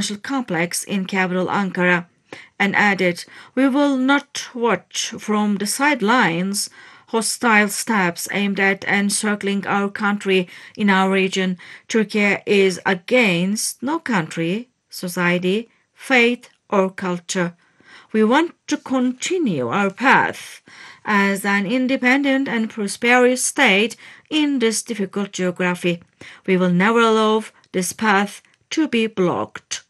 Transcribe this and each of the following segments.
financial complex in capital Ankara, and added, "We will not watch from the sidelines hostile steps aimed at encircling our country in our region. Turkey is against no country, society, faith, or culture. We want to continue our path as an independent and prosperous state in this difficult geography. We will never allow this path to be blocked.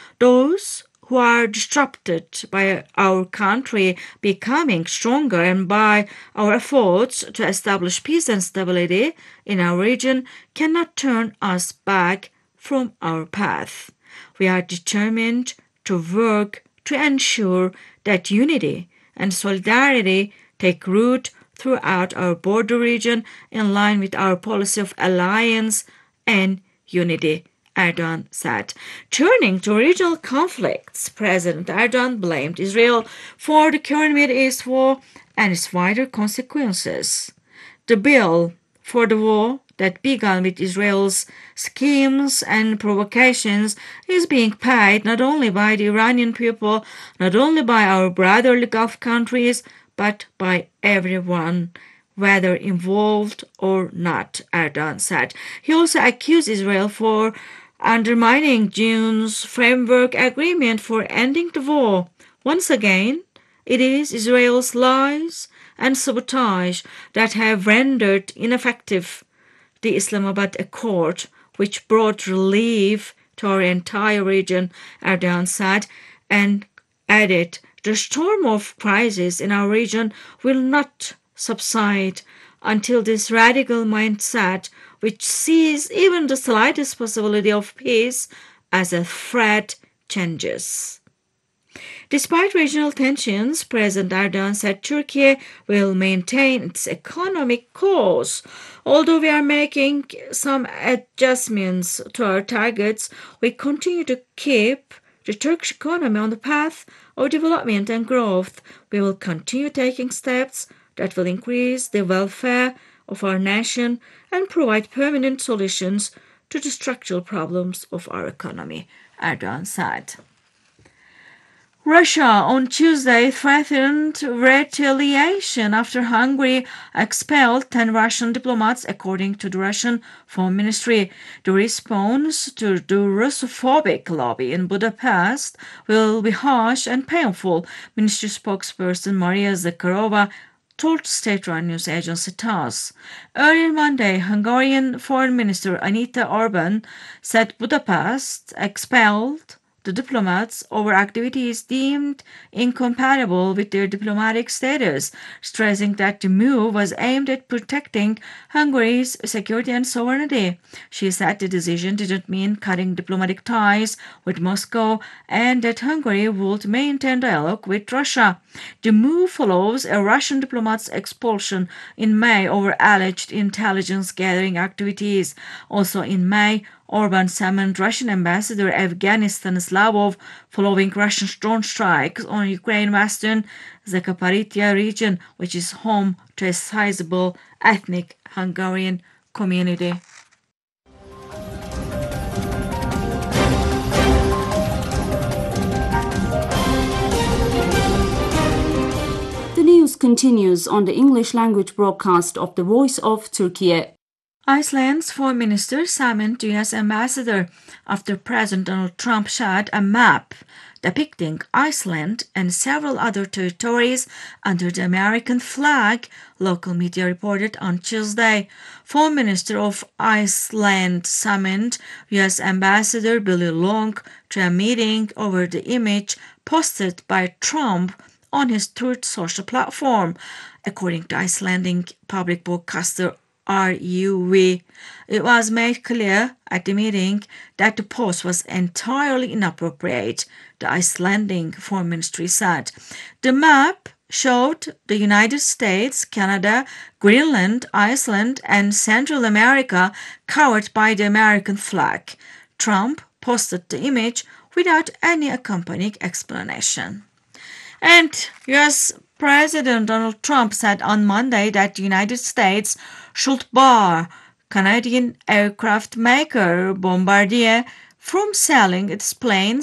Those who are disrupted by our country becoming stronger and by our efforts to establish peace and stability in our region cannot turn us back from our path. We are determined to work to ensure that unity and solidarity take root throughout our border region in line with our policy of alliance and unity," Erdogan said. Turning to regional conflicts, President Erdogan blamed Israel for the current Middle East war and its wider consequences. The bill for the war that began with Israel's schemes and provocations is being paid not only by the Iranian people, not only by our brotherly Gulf countries, but by everyone, whether involved or not, Erdogan said. He also accused Israel for undermining June's framework agreement for ending the war. Once again, it is Israel's lies and sabotage that have rendered ineffective the Islamabad Accord, which brought relief to our entire region, Erdogan said, and added, "The storm of crisis in our region will not subside until this radical mindset, which sees even the slightest possibility of peace as a threat, changes." Despite regional tensions, President Erdogan said Turkey will maintain its economic course. "Although we are making some adjustments to our targets, we continue to keep the Turkish economy on the path of development and growth. We will continue taking steps that will increase the welfare of our nation and provide permanent solutions to the structural problems of our economy," Erdogan said. Russia on Tuesday threatened retaliation after Hungary expelled 10 Russian diplomats, according to the Russian Foreign Ministry. The response to the Russophobic lobby in Budapest will be harsh and painful, Ministry spokesperson Maria Zakharova told state-run news agency TASS. Earlier Monday, Hungarian Foreign Minister Anita Orban said Budapest expelled the diplomats over activities deemed incompatible with their diplomatic status, stressing that the move was aimed at protecting Hungary's security and sovereignty. She said the decision didn't mean cutting diplomatic ties with Moscow and that Hungary would maintain dialogue with Russia. The move follows a Russian diplomat's expulsion in May over alleged intelligence gathering activities. Also in May, Orban summoned Russian Ambassador Evgeny Stanislavov following Russian drone strikes on Ukraine's western Zaporizhzhia region, which is home to a sizable ethnic Hungarian community. The news continues on the English language broadcast of the Voice of Turkey. Iceland's foreign minister summoned the U.S. ambassador after President Donald Trump shared a map depicting Iceland and several other territories under the American flag, local media reported on Tuesday. Foreign Minister of Iceland summoned U.S. Ambassador Billy Long to a meeting over the image posted by Trump on his Truth social platform, according to Icelandic public broadcaster RUV. It was made clear at the meeting that the post was entirely inappropriate, the Icelandic Foreign Ministry said. The map showed the United States, Canada, Greenland, Iceland, and Central America covered by the American flag. Trump posted the image without any accompanying explanation. And U.S. President Donald Trump said on Monday that the United States should bar Canadian aircraft maker Bombardier from selling its planes